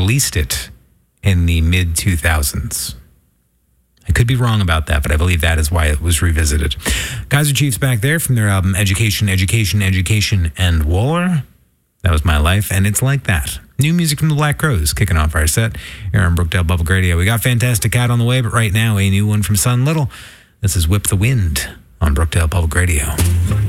released it in the mid-2000s. I could be wrong about that, but I believe that is why it was revisited. Kaiser Chiefs back there from their album Education, Education, Education, and War. That was my life, and it's like that. New music from the Black Crowes, kicking off our set here on Brookdale Public Radio. We got Fantastic Cat on the way, but right now, a new one from Sun Little. This is Whip the Wind on Brookdale Public Radio.